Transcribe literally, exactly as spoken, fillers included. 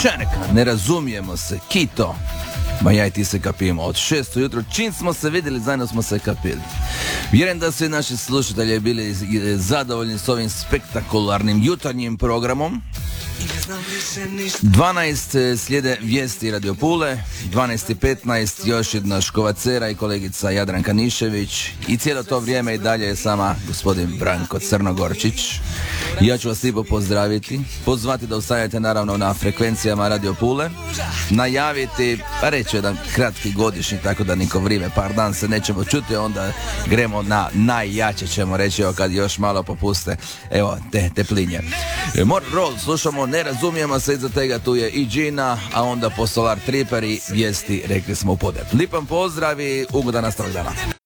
Čeneka, ne razumijemo se, Kito. Ma ja i ti se kapimo. Od šest ujutro, čim smo se vidjeli, zajedno smo se kapili. Vjerujem da su i naši slušatelji bili zadovoljni s ovim spektakularnim jutarnjim programom. dvanaest slijede vijesti Radio Pule, dvanaest i petnaest još jedna Škovacera i kolegica Jadranka Nišević i cijelo to vrijeme i dalje je sama gospodin Branko Crnogorčić. Ja ću vas lijepo pozdraviti, pozvati da ustanete naravno na frekvencijama Radio Pule, najaviti, pa reći jedan kratki godišnji, tako da niko vrijeme, par dan se nećemo čuti, onda gremo na najjače, ćemo reći, evo kad još malo popuste, evo te teplinje. More Roll, slušamo, ne razumijemo se, iza tega tu je i Gina, a onda Postolar Tripper i vijesti, rekli smo u podne. Lipan pozdrav i ugodan nastavak dana.